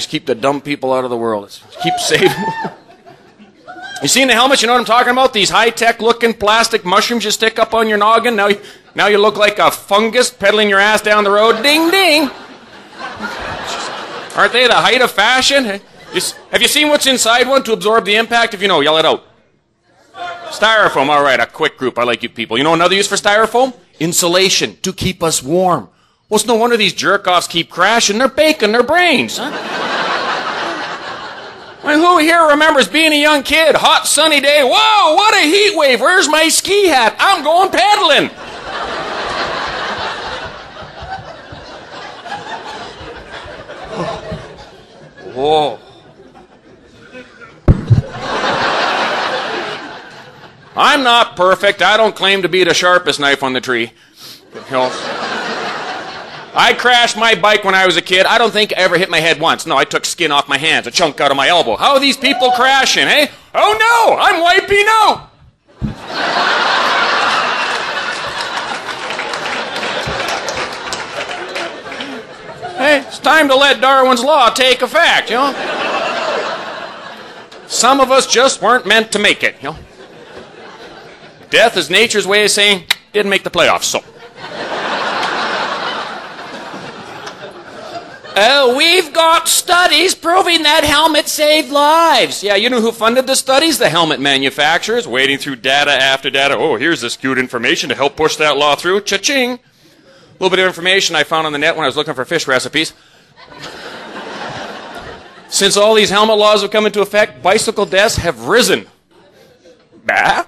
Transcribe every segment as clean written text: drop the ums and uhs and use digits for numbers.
just keep the dumb people out of the world. Let's keep saving. You seen the helmets? You know what I'm talking about? These high-tech looking plastic mushrooms you stick up on your noggin. Now you look like a fungus pedaling your ass down the road. Ding, ding. Aren't they the height of fashion? Have you seen what's inside one to absorb the impact? If you know, yell it out. Styrofoam. All right, a quick group. I like you people. You know another use for styrofoam? Insulation, to keep us warm. Well, it's no wonder these jerk-offs keep crashing. They're baking their brains, huh? I mean, who here remembers being a young kid? Hot, sunny day. Whoa, what a heat wave. Where's my ski hat? I'm going pedaling. Whoa. I'm not perfect. I don't claim to be the sharpest knife on the tree. You know, I crashed my bike when I was a kid. I don't think I ever hit my head once. No, I took skin off my hands, a chunk out of my elbow. How are these people crashing, eh? Oh no, I'm wiping out. Hey, it's time to let Darwin's law take effect, you know? Some of us just weren't meant to make it, you know? Death is nature's way of saying, didn't make the playoffs, so. We've got studies proving that helmets saved lives. Yeah, you know who funded the studies? The helmet manufacturers, wading through data after data. Oh, here's this good information to help push that law through. Cha-ching. A little bit of information I found on the net when I was looking for fish recipes. Since all these helmet laws have come into effect, bicycle deaths have risen. Bah?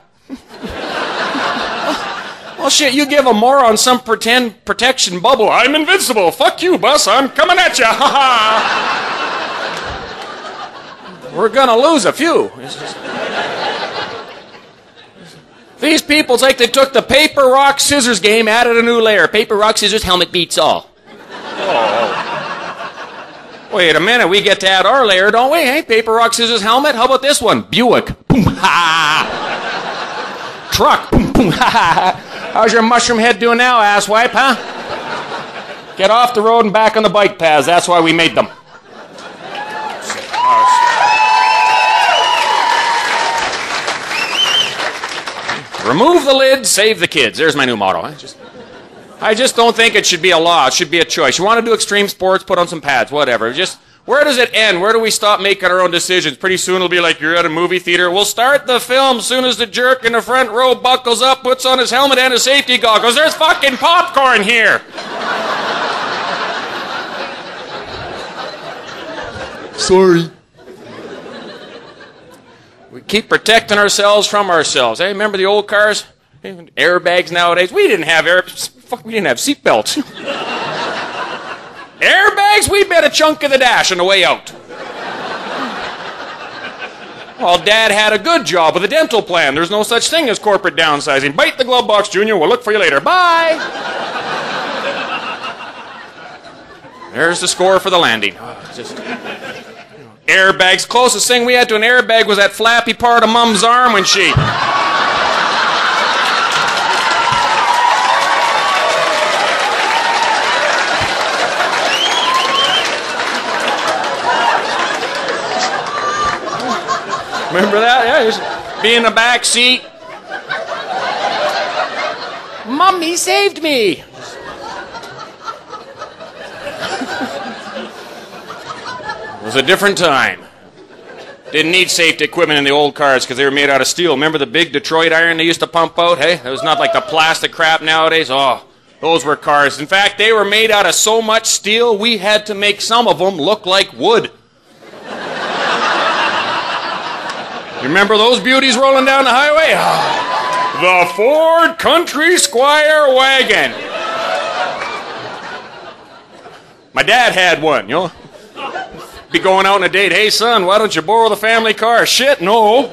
Well, shit, you give a moron some pretend protection bubble. I'm invincible. Fuck you, bus. I'm coming at you. Ha ha. We're going to lose a few. These people, it's like they took the paper, rock, scissors game, added a new layer. Paper, rock, scissors, helmet beats all. Oh. Wait a minute. We get to add our layer, don't we? Hey, paper, rock, scissors, helmet. How about this one? Buick. Boom, ha. Truck. Boom, boom, ha. How's your mushroom head doing now, asswipe, huh? Get off the road and back on the bike paths. That's why we made them. Remove the lid, save the kids. There's my new motto. I just don't think it should be a law. It should be a choice. You want to do extreme sports, put on some pads, whatever. Just, where does it end? Where do we stop making our own decisions? Pretty soon it'll be like you're at a movie theater. We'll start the film as soon as the jerk in the front row buckles up, puts on his helmet and his safety goggles. There's fucking popcorn here. Sorry. We keep protecting ourselves from ourselves. Hey, remember the old cars? Airbags nowadays. We didn't have seatbelts. Airbags, we bet a chunk of the dash on the way out. Well, Dad had a good job with a dental plan. There's no such thing as corporate downsizing. Bite the glove box, Junior. We'll look for you later. Bye! There's the score for the landing. Airbags. Closest thing we had to an airbag was that flappy part of Mom's arm when she... Remember that? Yeah, just be in the back seat. Mommy saved me. It was a different time. Didn't need safety equipment in the old cars because they were made out of steel. Remember the big Detroit iron they used to pump out? Hey, it was not like the plastic crap nowadays. Oh, those were cars. In fact, they were made out of so much steel, we had to make some of them look like wood. You remember those beauties rolling down the highway? Oh, the Ford Country Squire wagon. My dad had one, you know. Be going out on a date. Hey, son, why don't you borrow the family car? Shit, no.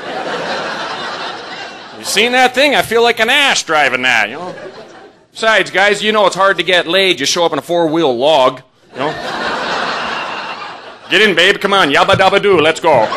You seen that thing? I feel like an ass driving that, you know. Besides, guys, you know it's hard to get laid. You show up in a four-wheel log, you know. Get in, babe. Come on. Yabba dabba doo. Let's go.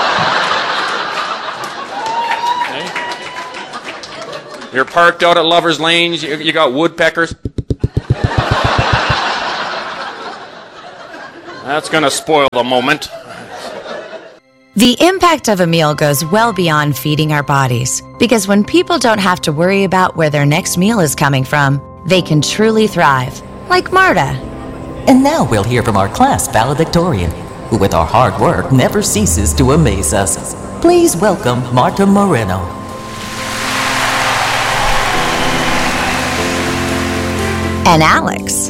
You're parked out at Lover's Lanes. You got woodpeckers. That's going to spoil the moment. The impact of a meal goes well beyond feeding our bodies, because when people don't have to worry about where their next meal is coming from, they can truly thrive, like Marta. And now we'll hear from our class valedictorian, who with our hard work never ceases to amaze us. Please welcome Marta Moreno. And Alex.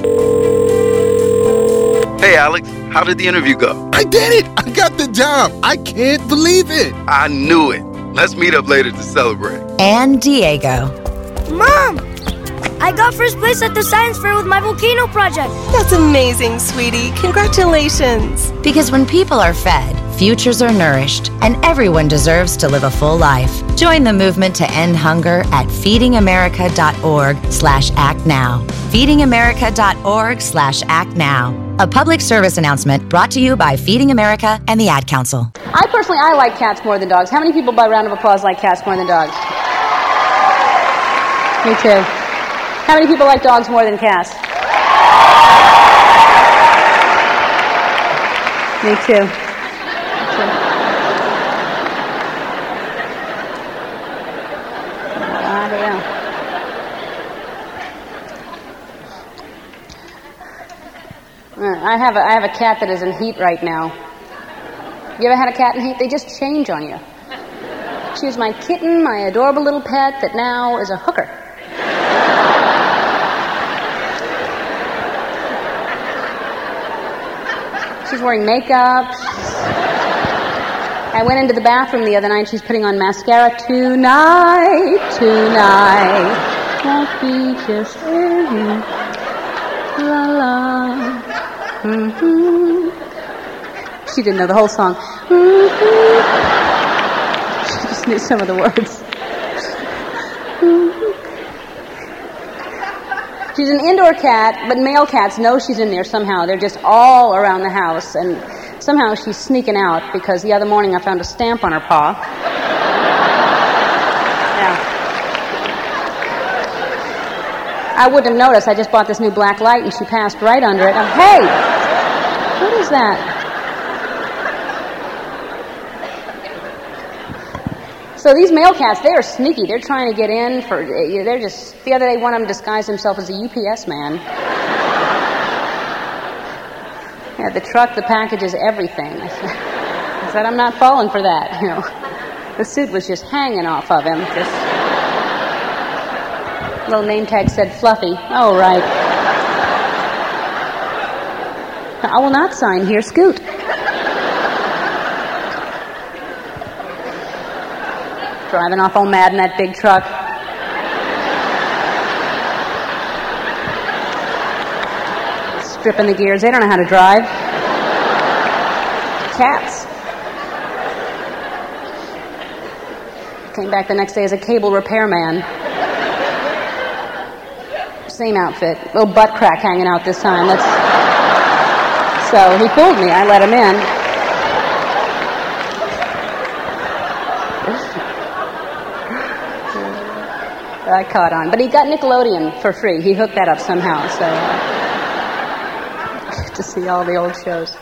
Hey, Alex, how did the interview go? I did it! I got the job! I can't believe it! I knew it. Let's meet up later to celebrate. And Diego. Mom! I got first place at the science fair with my volcano project. That's amazing, sweetie. Congratulations. Because when people are fed, futures are nourished, and everyone deserves to live a full life. Join the movement to end hunger at feedingamerica.org/actnow. feedingamerica.org/actnow. A public service announcement brought to you by Feeding America and the Ad Council. I like cats more than dogs. How many people, by round of applause, like cats more than dogs? Me too. How many people like dogs more than cats? Me too. I don't know. I have a cat that is in heat right now. You ever had a cat in heat? They just change on you. She was my kitten, my adorable little pet that now is a hooker. She's wearing makeup. I went into the bathroom the other night. She's putting on mascara. Tonight, won't be just la la. Mm-hmm. She didn't know the whole song. Mm-hmm. She just knew some of the words. Mm-hmm. She's an indoor cat, but male cats know she's in there somehow. They're just all around the house, and somehow she's sneaking out because the other morning I found a stamp on her paw. Yeah. I wouldn't have noticed. I just bought this new black light, and she passed right under it. Hey! What is that? So these male cats, they are sneaky. They're trying to get in for, they're just, the other day one of them disguised himself as a UPS man. Yeah, the truck, the packages, everything. I said, I'm not falling for that, you know. The suit was just hanging off of him. Just, little name tag said Fluffy. Oh, right. I will not sign here, Scoot. Driving off all mad in that big truck. Stripping the gears. They don't know how to drive. Cats. Came back the next day as a cable repairman. Same outfit. Little butt crack hanging out this time. So he fooled me. I let him in. I caught on. But he got Nickelodeon for free. He hooked that up somehow, so to see all the old shows.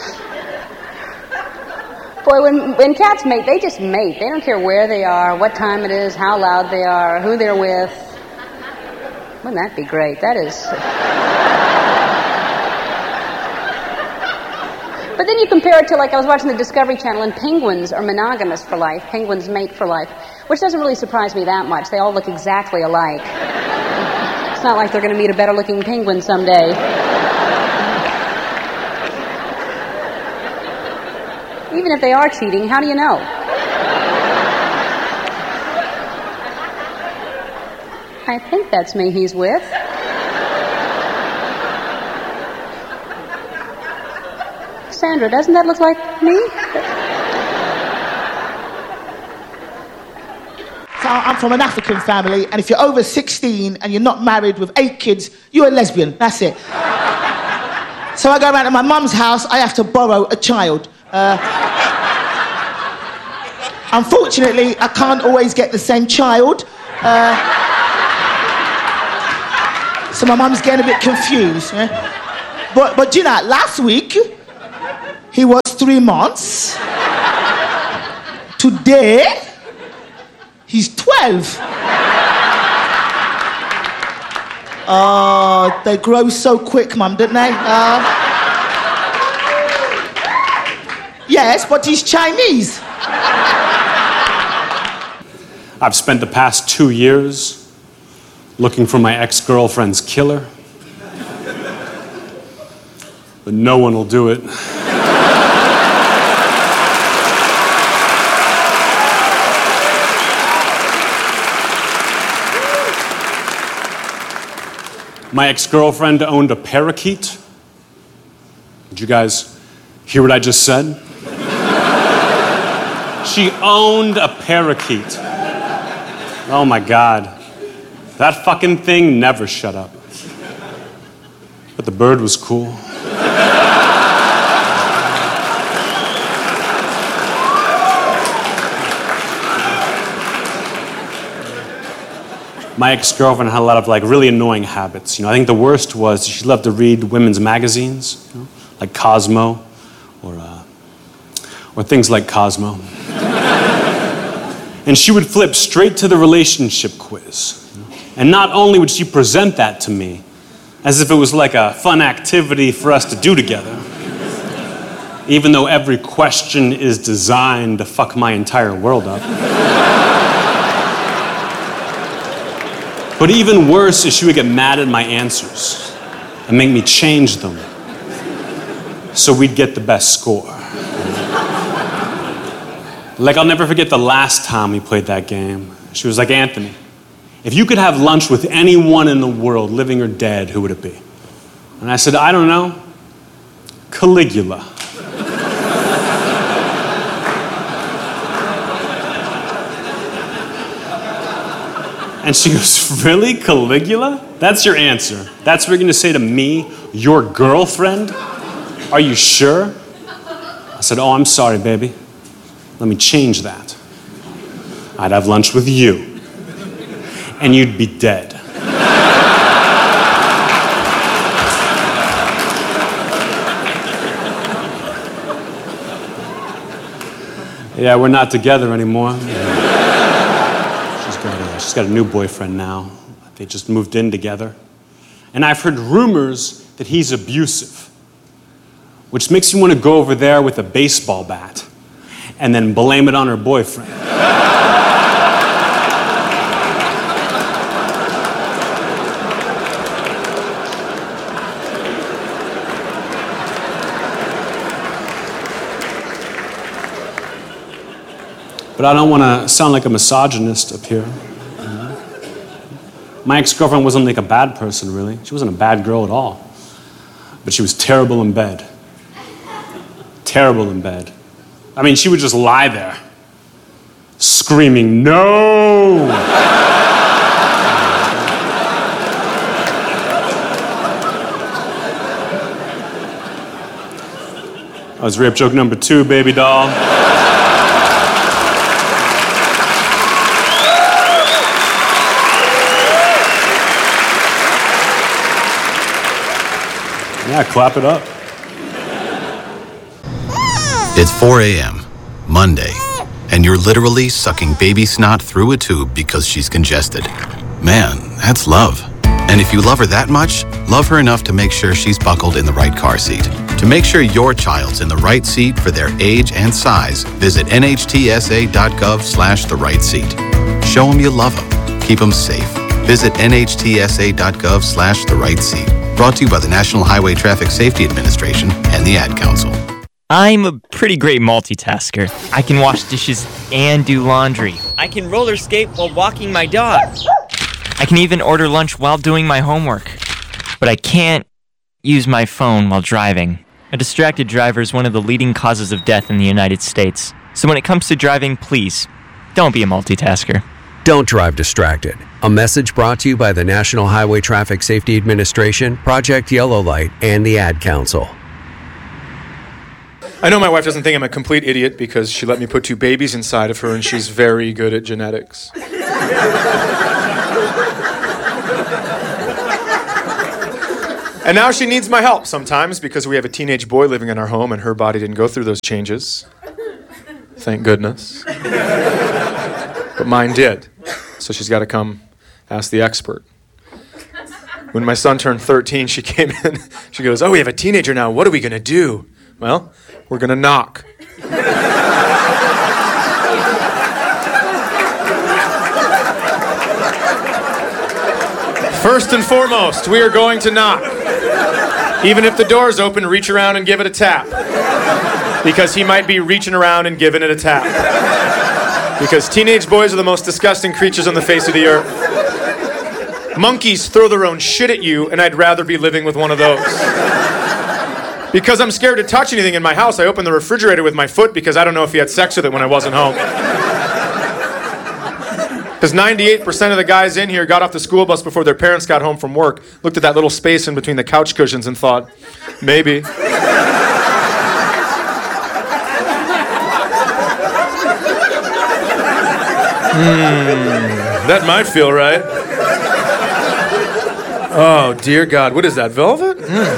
Boy, when cats mate, they just mate. They don't care where they are, what time it is, how loud they are, who they're with. Wouldn't that be great? That is... But then you compare it to, like, I was watching the Discovery Channel, and penguins are monogamous for life. Penguins mate for life, which doesn't really surprise me that much. They all look exactly alike. It's not like they're going to meet a better-looking penguin someday. Even if they are cheating, how do you know? I think that's me he's with. Sandra, doesn't that look like me? So I'm from an African family, and if you're over 16 and you're not married with 8 kids, you're a lesbian. That's it. So I go around to my mum's house, I have to borrow a child. Unfortunately, I can't always get the same child. So my mum's getting a bit confused. But you know, last week, He was 3 months. Today, he's 12. They grow so quick, Mum, don't they? Yes, but he's Chinese. I've spent the past 2 years looking for my ex-girlfriend's killer. But no one will do it. My ex-girlfriend owned a parakeet. Did you guys hear what I just said? She owned a parakeet. Oh my God. That fucking thing never shut up. But the bird was cool. My ex-girlfriend had a lot of really annoying habits. I think the worst was she loved to read women's magazines, like Cosmo, or things like Cosmo. And she would flip straight to the relationship quiz. And not only would she present that to me, as if it was like a fun activity for us to do together, even though every question is designed to fuck my entire world up. But even worse is she would get mad at my answers and make me change them so we'd get the best score. I'll never forget the last time we played that game. She was like, Anthony, if you could have lunch with anyone in the world, living or dead, who would it be? And I said, I don't know, Caligula. And she goes, really, Caligula? That's your answer? That's what you're gonna say to me, your girlfriend? Are you sure? I said, oh, I'm sorry, baby. Let me change that. I'd have lunch with you, and you'd be dead. Yeah, we're not together anymore. She's got a new boyfriend now. They just moved in together. And I've heard rumors that he's abusive, which makes me want to go over there with a baseball bat and then blame it on her boyfriend. But I don't want to sound like a misogynist up here. My ex-girlfriend wasn't like a bad person, really. She wasn't a bad girl at all. But she was terrible in bed. Terrible in bed. I mean, she would just lie there, screaming, no! That was rape joke number 2, baby doll. Yeah, clap it up. It's 4 a.m., Monday, and you're literally sucking baby snot through a tube because she's congested. Man, that's love. And if you love her that much, love her enough to make sure she's buckled in the right car seat. To make sure your child's in the right seat for their age and size, visit nhtsa.gov/the right seat. Show them you love them. Keep them safe. Visit nhtsa.gov/the right seat. Brought to you by the National Highway Traffic Safety Administration and the Ad Council. I'm a pretty great multitasker. I can wash dishes and do laundry. I can roller skate while walking my dog. I can even order lunch while doing my homework. But I can't use my phone while driving. A distracted driver is one of the leading causes of death in the United States. So when it comes to driving, please, don't be a multitasker. Don't drive distracted. A message brought to you by the National Highway Traffic Safety Administration, Project Yellow Light, and the Ad Council. I know my wife doesn't think I'm a complete idiot because she let me put 2 babies inside of her and she's very good at genetics. And now she needs my help sometimes because we have a teenage boy living in our home and her body didn't go through those changes. Thank goodness. But mine did. So she's got to come ask the expert. When my son turned 13, she came in. She goes, "Oh, we have a teenager now. What are we going to do?" Well, we're going to knock. First and foremost, we are going to knock. Even if the door's open, reach around and give it a tap. Because he might be reaching around and giving it a tap. Because teenage boys are the most disgusting creatures on the face of the earth. Monkeys throw their own shit at you, and I'd rather be living with one of those. Because I'm scared to touch anything in my house, I open the refrigerator with my foot because I don't know if he had sex with it when I wasn't home. Because 98% of the guys in here got off the school bus before their parents got home from work, looked at that little space in between the couch cushions and thought, maybe. That might feel right. Oh, dear God. What is that, velvet?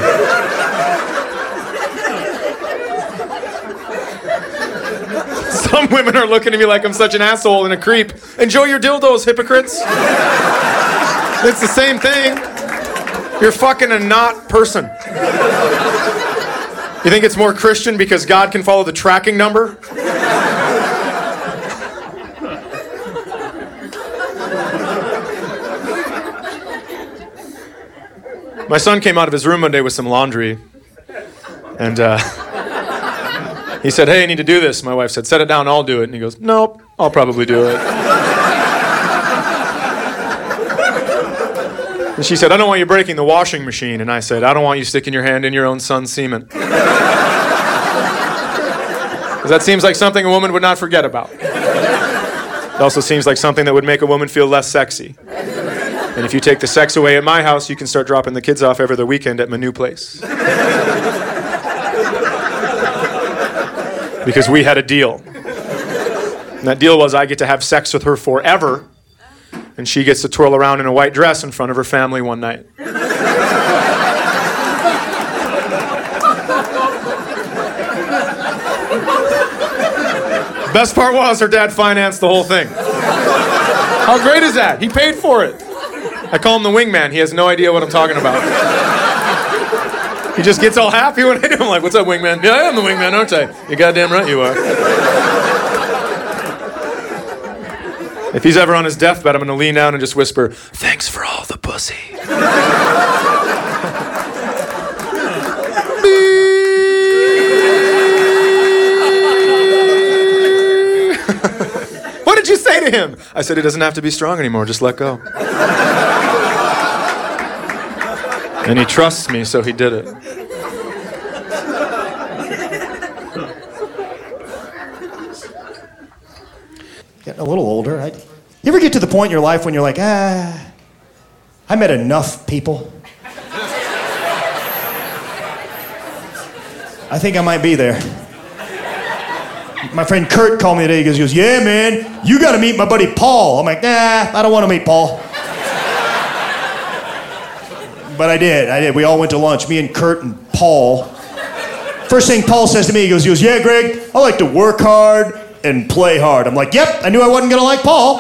Some women are looking at me like I'm such an asshole and a creep. Enjoy your dildos, hypocrites. It's the same thing. You're fucking a not person. You think it's more Christian because God can follow the tracking number? My son came out of his room one day with some laundry, and he said, "Hey, I need to do this." My wife said, "Set it down, I'll do it." And he goes, "Nope, I'll probably do it." And she said, "I don't want you breaking the washing machine." And I said, "I don't want you sticking your hand in your own son's semen." Because that seems like something a woman would not forget about. It also seems like something that would make a woman feel less sexy. And if you take the sex away at my house, you can start dropping the kids off every other weekend at my new place. Because we had a deal. And that deal was I get to have sex with her forever, and she gets to twirl around in a white dress in front of her family one night. Best part was her dad financed the whole thing. How great is that? He paid for it. I call him the wingman. He has no idea what I'm talking about. He just gets all happy when I do. I'm like, "What's up, wingman?" "Yeah, I am the wingman, aren't I?" "You're goddamn right you are." If he's ever on his deathbed, I'm going to lean down and just whisper, "Thanks for all the pussy." What did you say to him? I said, "He doesn't have to be strong anymore. Just let go." And he trusts me, so he did it. Getting a little older. You ever get to the point in your life when you're like, I met enough people. I think I might be there. My friend Kurt called me today. He goes, "Yeah, man, you got to meet my buddy Paul." I'm like, "Nah, I don't want to meet Paul." But I did. We all went to lunch, me and Kurt and Paul. First thing Paul says to me, he goes, "Yeah, Greg, I like to work hard and play hard." I'm like, "Yep, I knew I wasn't going to like Paul."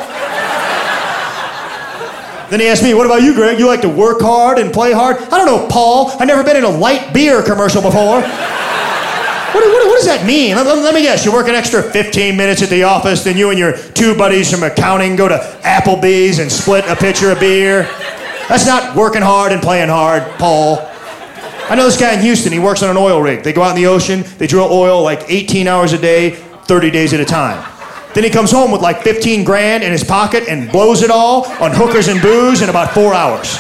Then he asked me, "What about you, Greg? You like to work hard and play hard?" "I don't know, Paul. I've never been in a light beer commercial before." What does that mean? Let me guess. You work an extra 15 minutes at the office, then you and your two buddies from accounting go to Applebee's and split a pitcher of beer. That's not working hard and playing hard, Paul. I know this guy in Houston. He works on an oil rig. They go out in the ocean. They drill oil like 18 hours a day, 30 days at a time. Then he comes home with like 15 grand in his pocket and blows it all on hookers and booze in about 4 hours.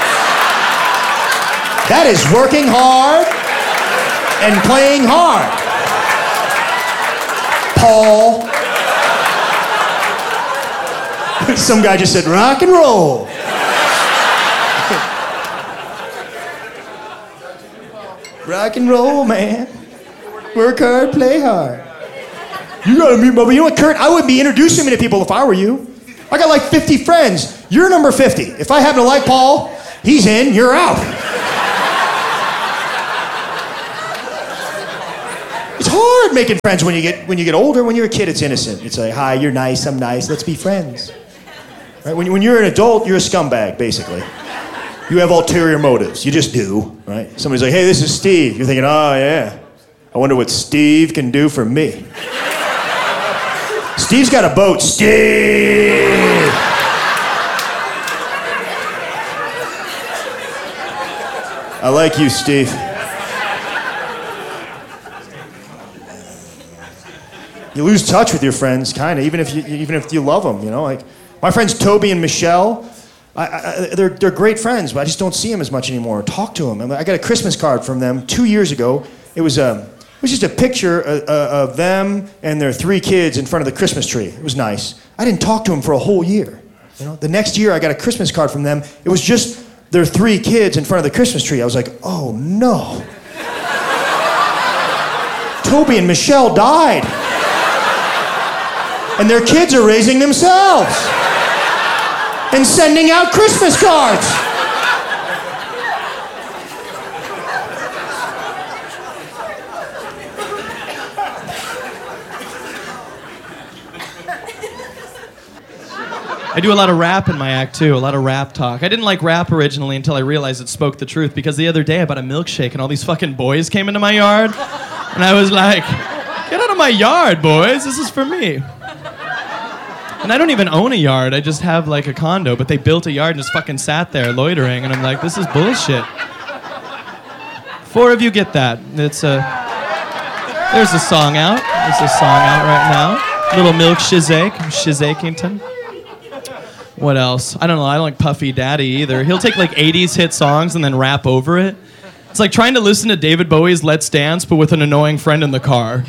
That is working hard and playing hard, Paul. Some guy just said, "Rock and roll." Rock and roll, man. Work hard, play hard. You gotta meet my buddy. You know what, Kurt? I wouldn't be introducing me to people if I were you. I got like 50 friends. You're number 50. If I happen to like Paul, he's in, you're out. hard making friends when you get older. When you're a kid, it's innocent. It's like, hi, you're nice, I'm nice, let's be friends. Right? When you're an adult, you're a scumbag, basically. You have ulterior motives. You just do, right? Somebody's like, hey, this is Steve. You're thinking, oh, yeah. I wonder what Steve can do for me. Steve's got a boat. Steve! I like you, Steve. You lose touch with your friends, kind of, even if you love them, you know? Like, my friends Toby and Michelle, they're great friends, but I just don't see them as much anymore. Talk to them. I got a Christmas card from them 2 years ago. It was just a picture of them and their 3 kids in front of the Christmas tree. It was nice. I didn't talk to them for a whole year. You know, the next year I got a Christmas card from them. It was just their 3 kids in front of the Christmas tree. I was like, oh no. Toby and Michelle died. And their kids are raising themselves and sending out Christmas cards. I do a lot of rap in my act too, a lot of rap talk. I didn't like rap originally until I realized it spoke the truth, because the other day I bought a milkshake and all these fucking boys came into my yard and I was like, get out of my yard, boys, this is for me. And I don't even own a yard, I just have like a condo, but they built a yard and just fucking sat there loitering, and I'm like, this is bullshit. 4 of you get that. There's a song out. There's a song out right now. Little Milk Shizake, Shizakington. What else? I don't know, I don't like Puffy Daddy either. He'll take like 80s hit songs and then rap over it. It's like trying to listen to David Bowie's Let's Dance, but with an annoying friend in the car.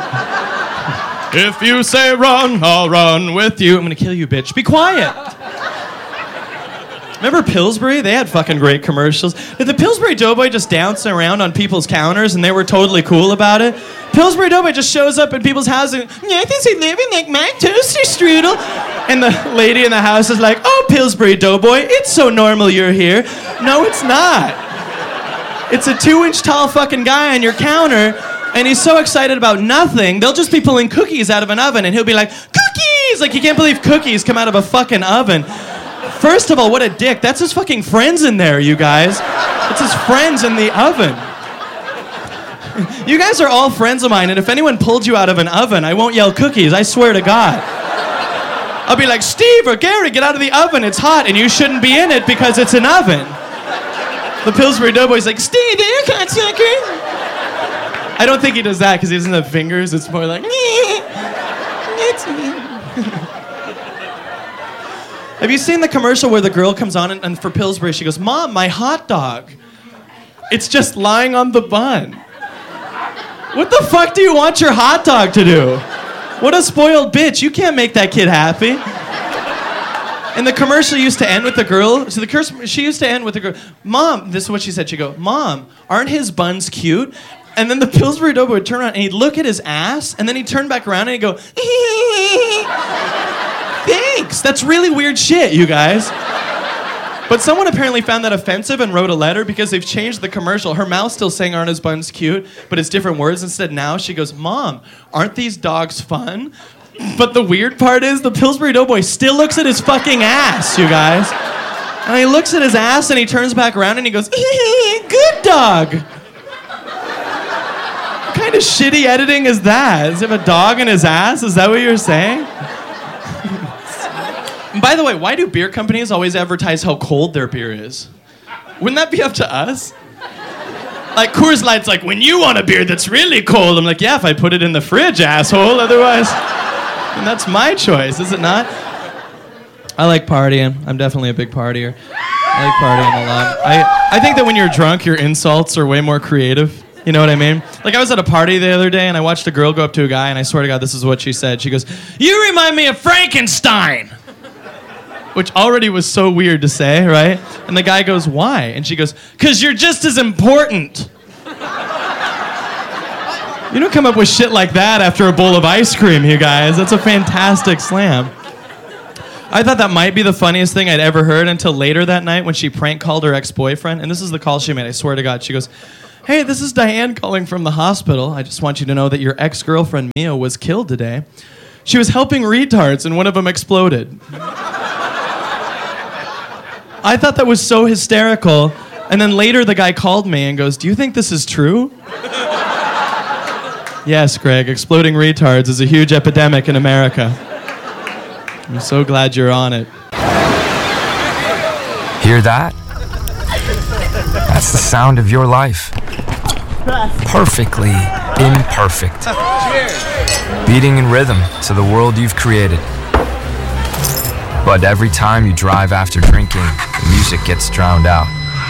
If you say run, I'll run with you. I'm gonna kill you, bitch. Be quiet. Remember Pillsbury? They had fucking great commercials. Did the Pillsbury Doughboy just dance around on people's counters and they were totally cool about it? Pillsbury Doughboy just shows up in people's houses and, yeah, this is living like my toaster strudel. And the lady in the house is like, oh, Pillsbury Doughboy, it's so normal you're here. No, it's not. It's a 2-inch tall fucking guy on your counter, and he's so excited about nothing, they'll just be pulling cookies out of an oven, and he'll be like, cookies! Like, he can't believe cookies come out of a fucking oven. First of all, what a dick. That's his fucking friends in there, you guys. It's his friends in the oven. You guys are all friends of mine, and if anyone pulled you out of an oven, I won't yell cookies, I swear to God. I'll be like, Steve or Gary, get out of the oven, it's hot, and you shouldn't be in it because it's an oven. The Pillsbury Doughboy's like, Steve, there, cocksucker. I don't think he does that because he doesn't have fingers. It's more like, it's me. Have you seen the commercial where the girl comes on and for Pillsbury, she goes, Mom, my hot dog. It's just lying on the bun. What the fuck do you want your hot dog to do? What a spoiled bitch. You can't make that kid happy. And the commercial used to end with the girl. So she used to end with the girl. Mom, this is what she said. She'd go, Mom, aren't his buns cute? And then the Pillsbury Doughboy would turn around and he'd look at his ass, and then he'd turn back around and he'd go, thanks. That's really weird shit, you guys. But someone apparently found that offensive and wrote a letter because they've changed the commercial. Her mouth's still saying aren't his buns cute, but it's different words. Instead now she goes, Mom, aren't these dogs fun? But the weird part is the Pillsbury Doughboy still looks at his fucking ass, you guys. And he looks at his ass and he turns back around and he goes, good dog. What kind of shitty editing is that? Does he have a dog in his ass? Is that what you're saying? And by the way, why do beer companies always advertise how cold their beer is? Wouldn't that be up to us? Like Coors Light's like, when you want a beer that's really cold, I'm like, yeah, if I put it in the fridge, asshole, otherwise... And that's my choice, is it not? I like partying. I'm definitely a big partier. I like partying a lot. I think that when you're drunk, your insults are way more creative. You know what I mean? Like, I was at a party the other day, and I watched a girl go up to a guy, and I swear to God, this is what she said. She goes, you remind me of Frankenstein! Which already was so weird to say, right? And the guy goes, why? And she goes, 'cause you're just as important. You don't come up with shit like that after a bowl of ice cream, you guys. That's a fantastic slam. I thought that might be the funniest thing I'd ever heard until later that night when she prank called her ex-boyfriend. And this is the call she made, I swear to God. She goes, Hey, this is Diane calling from the hospital. I just want you to know that your ex-girlfriend Mia was killed today. She was helping retards and one of them exploded. I thought that was so hysterical. And then later the guy called me and goes, do you think this is true? Yes, Greg, exploding retards is a huge epidemic in America. I'm so glad you're on it. Hear that? That's the sound of your life. Perfectly imperfect. Beating in rhythm to the world you've created. But every time you drive after drinking, the music gets drowned out.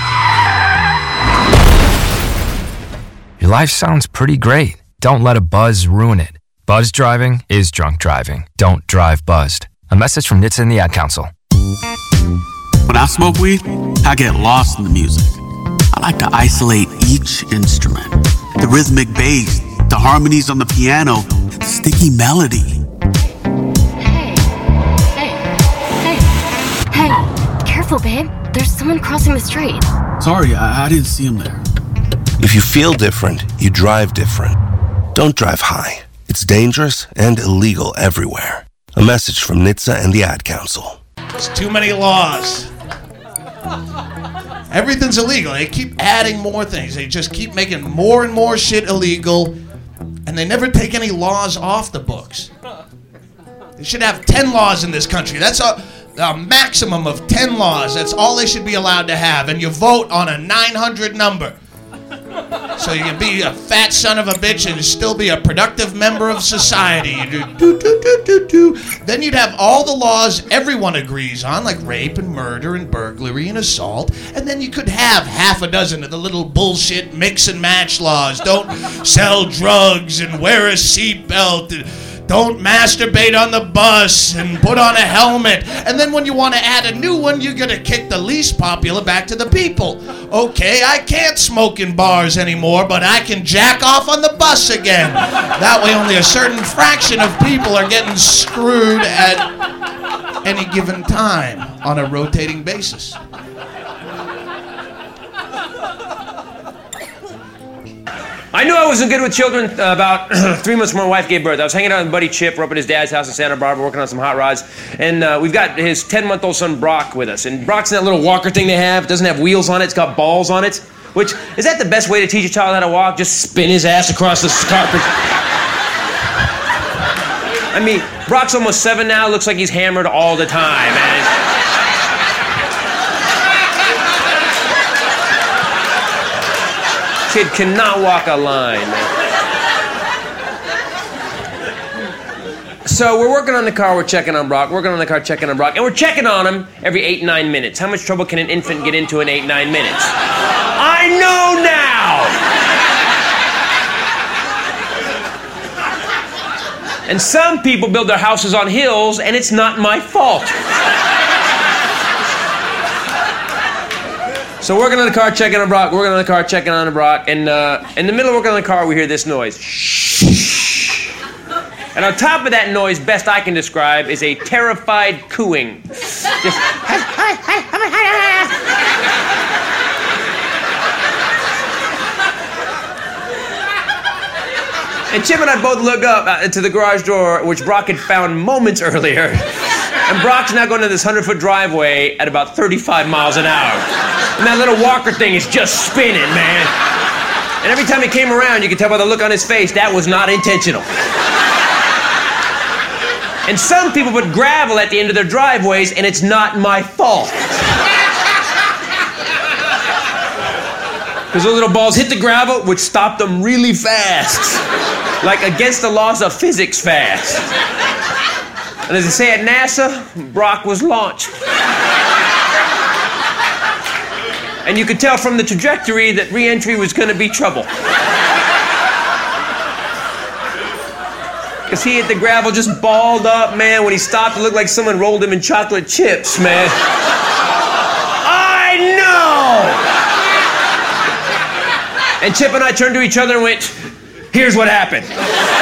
Your life sounds pretty great. Don't let a buzz ruin it. Buzz driving is drunk driving. Don't drive buzzed. A message from NHTSA and the Ad Council. When I smoke weed, I get lost in the music. I like to isolate each instrument. The rhythmic bass, the harmonies on the piano, the sticky melody. Hey, careful, babe. There's someone crossing the street. Sorry, I didn't see him there. If you feel different, you drive different. Don't drive high. It's dangerous and illegal everywhere. A message from NHTSA and the Ad Council. There's too many laws. Everything's illegal. They keep adding more things. They just keep making more and more shit illegal, and they never take any laws off the books. They should have 10 laws in this country. That's a maximum of 10 laws. That's all they should be allowed to have, and you vote on a 900 number. So you can be a fat son of a bitch and still be a productive member of society. You do. Then you'd have all the laws everyone agrees on, like rape and murder and burglary and assault. And then you could have half a dozen of the little bullshit mix and match laws. Don't sell drugs and wear a seatbelt. Don't masturbate on the bus and put on a helmet. And then when you want to add a new one, you're going to kick the least popular back to the people. Okay, I can't smoke in bars anymore, but I can jack off on the bus again. That way only a certain fraction of people are getting screwed at any given time on a rotating basis. I knew I wasn't good with children about 3 months before my wife gave birth. I was hanging out with my buddy Chip. We're up at his dad's house in Santa Barbara working on some hot rods. And we've got his 10-month-old son Brock with us. And Brock's in that little walker thing they have. It doesn't have wheels on it. It's got balls on it. Which, is that the best way to teach a child how to walk? Just spin his ass across the carpet? I mean, Brock's almost 7 now. Looks like he's hammered all the time, man. Kid cannot walk a line, man. So we're working on the car, we're checking on Brock, and we're checking on him every 8-9 minutes. How much trouble can an infant get into in 8-9 minutes? I know now! And some people build their houses on hills, and it's not my fault. So working on the car, checking on Brock, and in the middle of working on the car, we hear this noise. Shh. And on top of that noise, best I can describe, is a terrified cooing. Just... And Chip and I both look up to the garage door, which Brock had found moments earlier. And Brock's now going to this 100-foot driveway at about 35 miles an hour. And that little walker thing is just spinning, man. And every time he came around, you could tell by the look on his face, that was not intentional. And some people put gravel at the end of their driveways, and it's not my fault. Because those little balls hit the gravel, which stopped them really fast. Like against the laws of physics fast. And as they say at NASA, Brock was launched. And you could tell from the trajectory that re-entry was going to be trouble. Because he hit the gravel just balled up, man. When he stopped, it looked like someone rolled him in chocolate chips, man. I know! And Chip and I turned to each other and went, here's what happened.